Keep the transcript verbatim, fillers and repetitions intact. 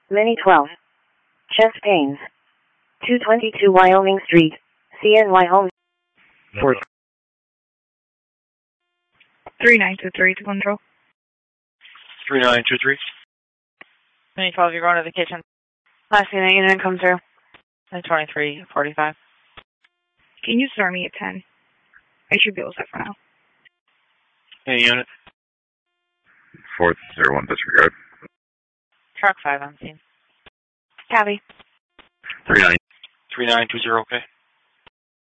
Mini twelve. Chest pains. two twenty-two Wyoming Street, C N Y Home. Fourth. three nine two three to control. three nine two three. Mini twelve, you're going to the kitchen. Last unit, unit come through. nine twenty-three forty-five. Can you start me at ten? I should be all set for now. Any unit? Fourth, zero one, disregard. Truck five on scene. Copy. three nine. three nine two zero, okay.